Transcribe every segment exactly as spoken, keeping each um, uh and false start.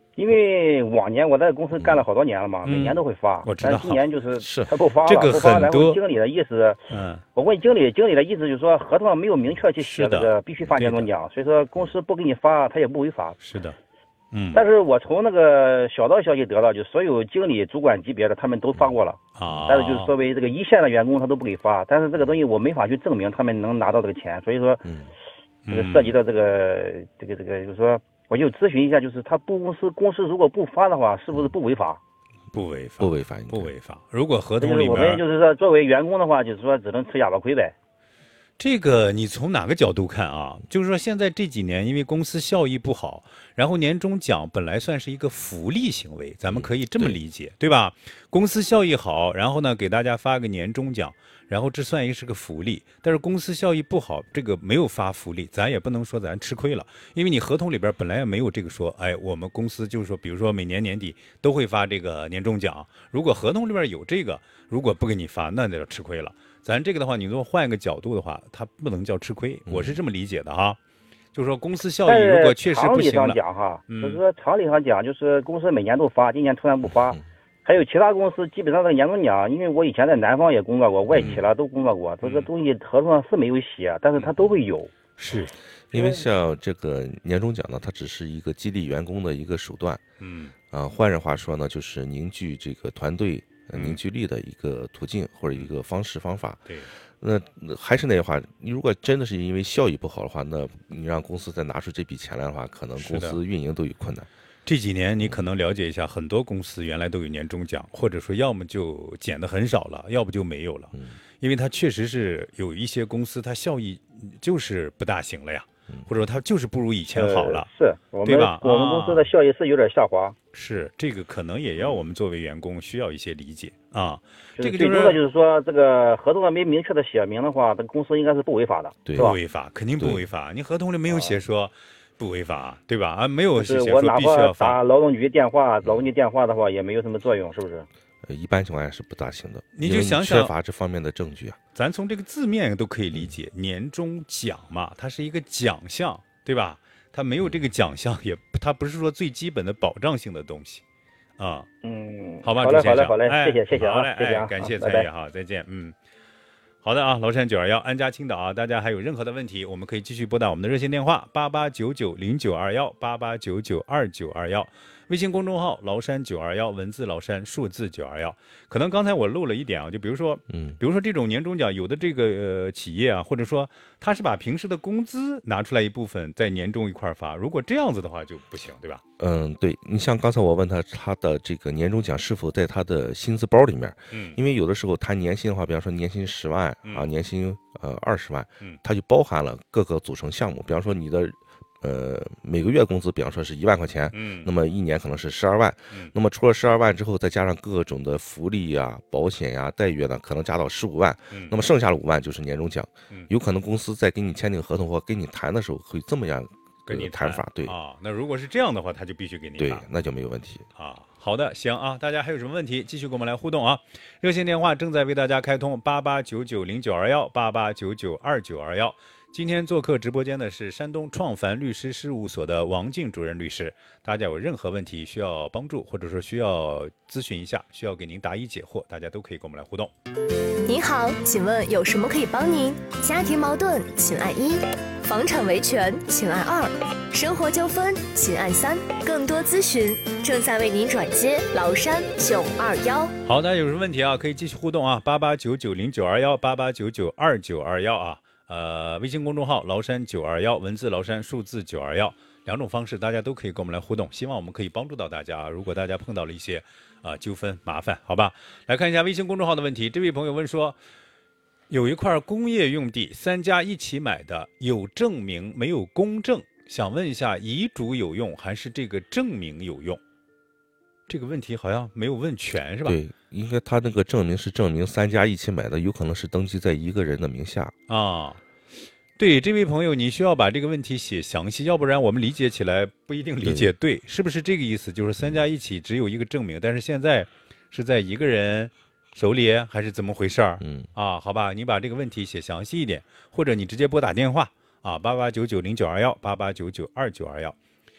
因为往年我在公司干了好多年了嘛， 嗯、 每年都会发， 我知道。 但今年就是是他不发了， 这个不发，然很多后经理的意思， 嗯， 我问经理，经理的意思就是说合同上没有明确去写这个必须发年终奖，所以说公司不给你发，他也不违法。 是的。嗯， 但是我从那个小道消息得到，就所有经理、主管级别的他们都发过了啊， 但是就是作为这个一线的员工，他都不给发。但是这个东西我没法去证明他们能拿到这个钱，所以说， 嗯， 这个涉及到这个这个这个，就是说，我就咨询一下，就是他不公司公司如果不发的话，是不是不违法？ 不违法， 不违法， 不违法。如果合同里面， 我们就是说作为员工的话，就是说只能吃哑巴亏呗。 这个你从哪个角度看啊？就是说现在这几年因为公司效益不好，然后年终奖本来算是一个福利行为，咱们可以这么理解，嗯、对, 对吧？公司效益好，然后呢给大家发个年终奖，然后这算一是个福利。但是公司效益不好，这个没有发福利，咱也不能说咱吃亏了，因为你合同里边本来也没有这个说，哎，我们公司就是说，比如说每年年底都会发这个年终奖，如果合同里边有这个，如果不给你发，那就吃亏了。咱这个的话，你如果换一个角度的话，它不能叫吃亏，我是这么理解的哈。就是说公司效益如果确实不行了， 常理上讲哈，嗯、就是说常理上讲，就是公司每年都发，今年突然不发，嗯、还有其他公司基本上这个年终奖，因为我以前在南方也工作过，外企了都工作过，这个东西合同上是没有写，但是它都会有。 是， 因为像这个年终奖呢，它只是一个激励员工的一个手段。 嗯， 啊，换人话说呢，就是凝聚这个团队。凝聚力的一个途径或者一个方式方法。 对， 那还是那句话，你如果真的是因为效益不好的话，那你让公司再拿出这笔钱来的话，可能公司运营都有困难。 这几年你可能了解一下，很多公司原来都有年终奖，或者说要么就减得很少了，要不就没有了。 嗯， 因为它确实是有一些公司它效益就是不大行了呀。或者说它就是不如以前好了， 呃、是，我们对吧？ 我们公司的效益是有点下滑。 啊、是，这个可能也要我们作为员工需要一些理解啊。 这个就是最多的就是说，这个合同上没明确的写明的话，这个公司应该是不违法的， 对， 不违法，肯定不违法。你合同里没有写说不违法，对吧？啊，没有写说必须要发。 打劳动局电话，劳动局电话的话也没有什么作用，是不是？ 呃，一般情况下是不大行的。 你就想想， 缺乏这方面的证据啊。 咱从这个字面都可以理解，年终奖嘛，它是一个奖项。对吧？它没有这个奖项，也它不是说最基本的保障性的东西，啊， 嗯， 好吧， 好嘞，好嘞，好嘞， 哎、 谢谢，谢谢啊， 好嘞， 谢谢啊， 哎、感谢参与哈，再见，嗯，好的啊，崂山九二幺安家青岛啊，大家还有任何的问题，我们可以继续拨打我们的热线电话八八九九零九二幺八八九九二九二幺。微信公众号崂山九二幺，文字崂山，数字九二幺。可能刚才我漏了一点啊，就比如说， 嗯， 比如说这种年终奖，有的这个呃企业啊，或者说他是把平时的工资拿出来一部分在年终一块发，如果这样子的话就不行，对吧？ 嗯，对，你像刚才我问他，他的这个年终奖是否在他的薪资包里面？ 嗯， 因为有的时候谈年薪的话，比方说年薪十万、 嗯、 啊，年薪呃二十万， 嗯， 它就包含了各个组成项目，比方说你的。呃，每个月工资，比方说是一万块钱， 嗯， 那么一年可能是十二万， 嗯， 那么除了十二万之后，再加上各种的福利呀、保险呀、待遇呢，可能加到十五万， 嗯， 那么剩下的五万就是年终奖， 嗯， 有可能公司在给你签订合同或跟你谈的时候会这么样跟你谈法，对啊，那如果是这样的话，他就必须给你对，那就没有问题啊。好的，行啊，大家还有什么问题，继续跟我们来互动啊。热线电话正在为大家开通，八八九九零九二幺八八九九二九二幺。今天做客直播间的是山东创凡律师事务所的王静主任律师，大家有任何问题需要帮助，或者说需要咨询一下，需要给您答疑解惑，大家都可以跟我们来互动。 您好，请问有什么可以帮您？家庭矛盾，请按一；房产维权，请按二；生活纠纷，请按三。更多咨询正在为您转接崂山九二幺。 好，大家有什么问题啊？可以继续互动啊，八八九九零九二幺八八九九二九二幺啊。呃，微信公众号崂山九二幺，文字崂山，数字九二幺，两种方式大家都可以跟我们来互动，希望我们可以帮助到大家。如果大家碰到了一些啊、呃、纠纷麻烦，好吧，来看一下微信公众号的问题。这位朋友问说，有一块工业用地，三家一起买的，有证明没有公证，想问一下，遗嘱有用还是这个证明有用？这个问题好像没有问全，是吧？ 对，应该他那个证明是证明三家一起买的，有可能是登记在一个人的名下啊。对，这位朋友，你需要把这个问题写详细，要不然我们理解起来不一定理解 对, 对，是不是这个意思？就是三家一起只有一个证明，但是现在是在一个人手里，还是怎么回事儿？ 嗯啊，好吧，你把这个问题写详细一点，或者你直接拨打电话啊，八八九九零九二幺八八九九二九二幺。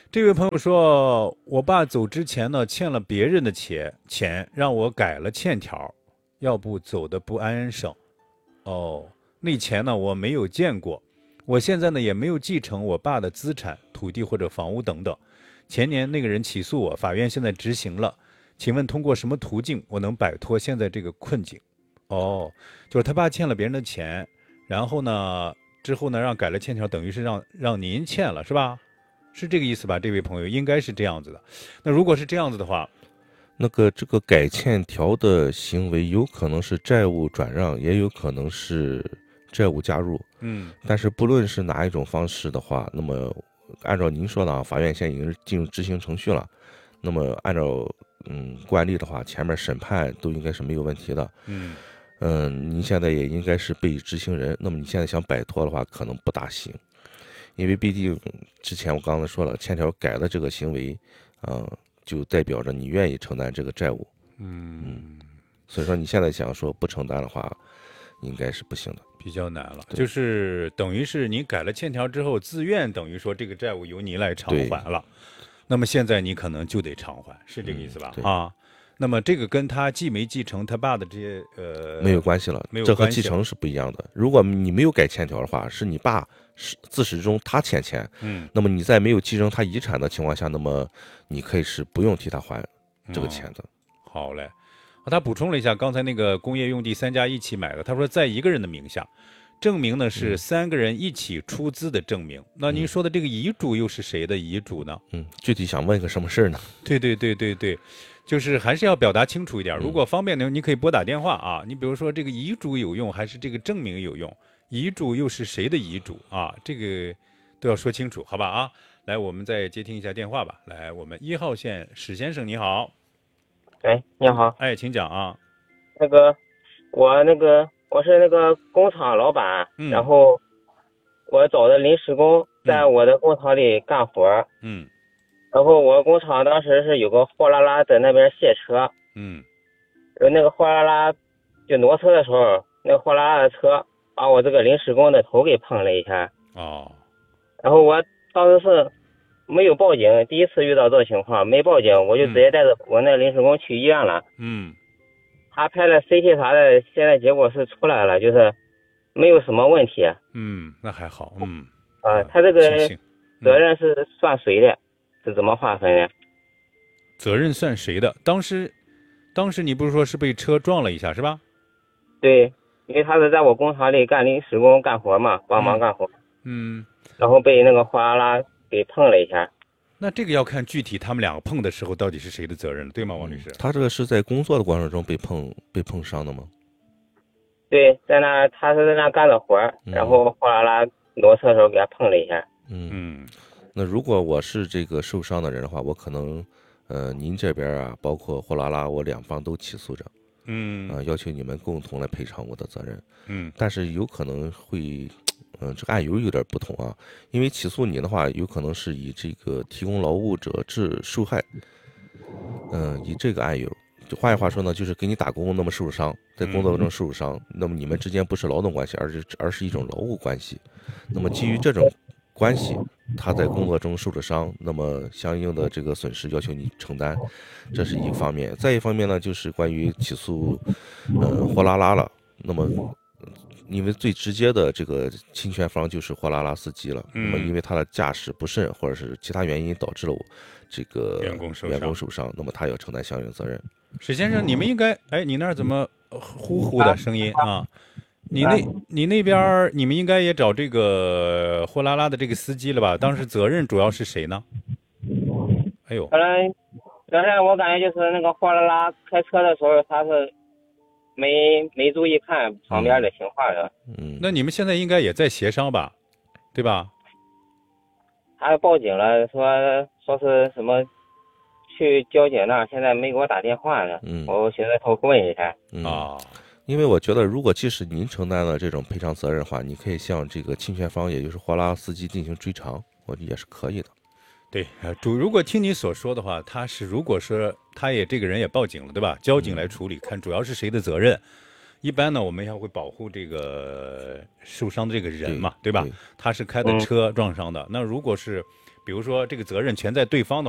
这位朋友说，我爸走之前呢，欠了别人的钱，钱让我改了欠条，要不走的不安生。哦，那钱呢我没有见过，我现在呢也没有继承我爸的资产、土地或者房屋等等。前年那个人起诉我，法院现在执行了，请问通过什么途径我能摆脱现在这个困境？哦，就是他爸欠了别人的钱，然后呢之后呢让改了欠条，等于是让让您欠了是吧？是这个意思吧？这位朋友应该是这样子的。那如果是这样子的话， 那个这个改欠条的行为有可能是债务转让，也有可能是债务加入。 嗯， 但是不论是哪一种方式的话，那么按照您说的啊，法院现在已经进入执行程序了。那么按照嗯惯例的话，前面审判都应该是没有问题的。 嗯嗯，您现在也应该是被执行人，那么你现在想摆脱的话，可能不大行。因为毕竟之前我刚才说了，欠条改的这个行为，嗯、呃，就代表着你愿意承担这个债务， 嗯嗯，所以说你现在想说不承担的话，应该是不行的， 比较难了。就是等于是你改了欠条之后，自愿等于说这个债务由你来偿还了，那么现在你可能就得偿还，是这个意思吧？ 嗯、 啊。那么这个跟他继没继承他爸的这些呃没有关系了， 没有这和继承是不一样的。如果你没有改欠条的话，是你爸是自始至终他欠钱， 嗯， 那么你在没有继承他遗产的情况下，那么你可以是不用替他还这个钱的。 嗯、好嘞，他补充了一下刚才那个工业用地三家一起买的，他说在一个人的名下，证明呢是三个人一起出资的证明。嗯、那您说的这个遗嘱又是谁的遗嘱呢？ 嗯，具体想问个什么事呢？ 对对对对对。就是还是要表达清楚一点，如果方便呢，你可以拨打电话啊。你比如说这个遗嘱有用还是这个证明有用？遗嘱又是谁的遗嘱啊？这个都要说清楚，好吧啊？来，我们再接听一下电话吧。来，我们一号线史先生你好。 哎，你好。 哎，请讲啊。 那个，我那个我是那个工厂老板， 嗯、 然后我找的临时工在我的工厂里干活。 嗯。 然后我工厂当时是有个货拉拉在那边卸车， 嗯， 那个货拉拉就挪车的时候，那个货拉拉的车把我这个临时工的头给碰了一下。 哦。 然后我当时是没有报警，第一次遇到这个情况，没报警，我就直接带着我那临时工去医院了。 嗯。 他拍了 C T 啥的，现在结果是出来了，就是没有什么问题。 嗯，那还好。嗯。 啊、呃，他这个责任是算谁的？是怎么划分的？ 责任算谁的？当时，当时你不是说是被车撞了一下是吧？ 对，因为他是在我工厂里干临时工干活嘛，帮忙干活。 嗯。 然后被那个货拉拉给碰了一下。 那这个要看具体他们两个碰的时候到底是谁的责任了，对吗，王律师？ 嗯、他这个是在工作的过程中被碰被碰伤的吗？ 对，在那他是在那干着活， 嗯、 然后货拉拉挪车的时候给他碰了一下。 嗯嗯。 那如果我是这个受伤的人的话，我可能，呃，您这边啊，包括货拉拉，我两方都起诉着， 嗯， 啊、呃，要求你们共同来赔偿我的责任， 嗯， 但是有可能会，嗯、呃，这个案由有点不同啊，因为起诉你的话，有可能是以这个提供劳务者致受害，嗯、呃，以这个案由，就换句话说呢，就是给你打工，那么受伤，在工作中受伤，那么你们之间不是劳动关系，而是而是一种劳务关系，那么基于这种关系，他在工作中受了伤，那么相应的这个损失要求你承担，这是一个方面。再一方面呢，就是关于起诉，呃，货拉拉了。那么，因为最直接的这个侵权方就是货拉拉司机了。那么，因为他的驾驶不慎或者是其他原因导致了我这个员工受伤， 员工受伤，那么他要承担相应责任。 史先生，你们应该，哎，你那儿怎么呼呼的声音啊？你那，你那边你们应该也找这个货拉拉的这个司机了吧？当时责任主要是谁呢？哎呦， 可能责任我感觉就是那个货拉拉开车的时候，他是没没注意看旁边的情况的。 嗯， 那你们现在应该也在协商吧，对吧？ 他报警了，说说是什么去交警那儿，现在没给我打电话呢。 嗯， 我寻思头问一下。 嗯、 啊。 因为我觉得，如果即使您承担了这种赔偿责任的话，你可以向这个侵权方，也就是货拉司机进行追偿，我觉得也是可以的。 对，主如果听你所说的话，他是如果说他也这个人也报警了，对吧？交警来处理，看主要是谁的责任。一般呢，我们要会保护这个受伤的这个人嘛，对吧？ 对， 他是开的车撞伤的，那如果是比如说这个责任全在对方的